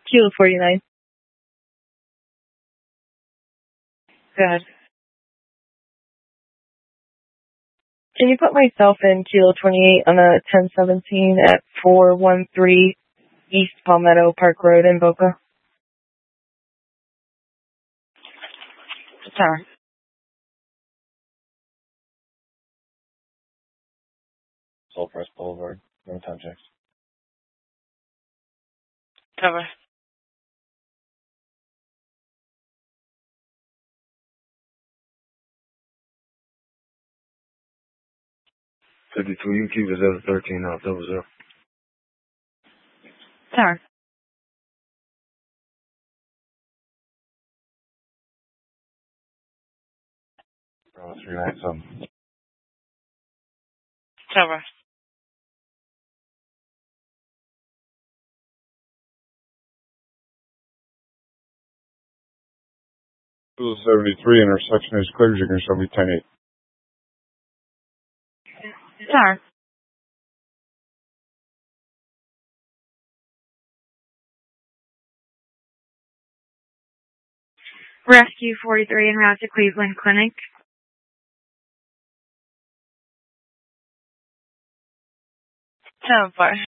Kilo 49. Good. Can you put myself in Kilo 28 on a 1017 at 413 East Palmetto Park Road in Boca? Tower. Southwest Boulevard, North Objects. Cover. UQ was 13 out, 00. Tower. 397. Cover. 73 intersection is clear, you can show me 10-8. Tower. Rescue 43 en route to Cleveland Clinic. Tower.